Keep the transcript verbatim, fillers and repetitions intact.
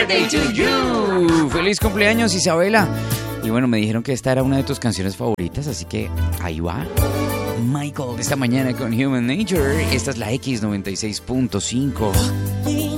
birthday to you. Feliz cumpleaños, Isabela. Y bueno, me dijeron que esta era una de tus canciones favoritas, así que ahí va. Michael, esta mañana con Human Nature. Esta es la X noventa y seis punto cinco.